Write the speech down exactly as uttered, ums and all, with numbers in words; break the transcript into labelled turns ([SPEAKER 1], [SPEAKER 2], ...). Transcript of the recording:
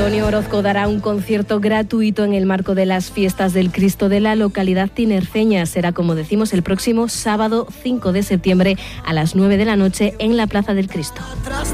[SPEAKER 1] Antonio Orozco dará un concierto gratuito en el marco de las Fiestas del Cristo de la localidad tinerfeña. Será, como decimos, el próximo sábado cinco de septiembre a las nueve de la noche en la Plaza del Cristo.